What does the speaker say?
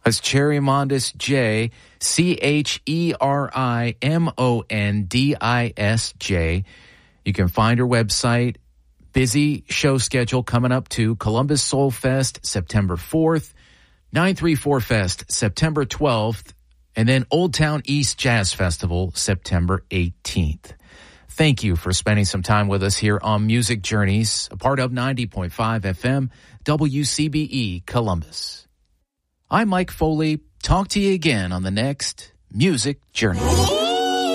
That's Cherymondis J, Cherimondisj. You can find her website. Busy show schedule coming up to Columbus Soul Fest, September 4th, 934 Fest, September 12th, and then Old Town East Jazz Festival, September 18th. Thank you for spending some time with us here on Music Journeys, a part of 90.5 FM, WCBE Columbus. I'm Mike Foley. Talk to you again on the next Music Journey.